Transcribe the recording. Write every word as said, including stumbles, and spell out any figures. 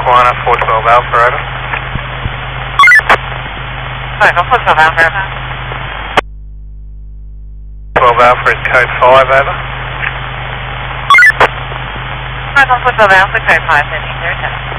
Botswana, four twelve Alpha, over. Sorry, go four twelve Alpha, over. twelve Alpha is code five, over. Sorry, go four twelve Alpha, code five, sending zero seven.